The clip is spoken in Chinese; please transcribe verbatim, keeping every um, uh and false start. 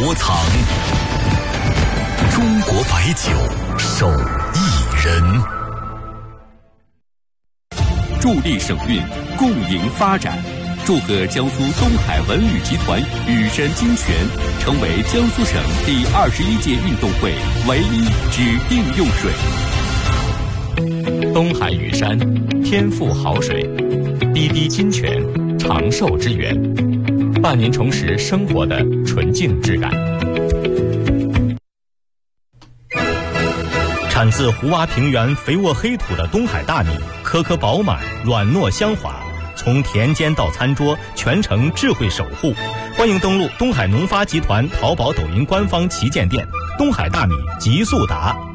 国藏，中国白酒手艺人， 助力省运，共赢发展。祝贺江苏东海文旅集团羽山精泉成为江苏省第二十一届运动会唯一指定用水。 东海羽山，天赋好水，滴滴金泉，长寿之源，伴您重拾生活的纯净质感。产自胡洼平原肥沃黑土的东海大米，颗颗饱满，软糯香滑，从田间到餐桌，全程智慧守护。欢迎登录东海农发集团淘宝、抖音官方旗舰店，东海大米极速达。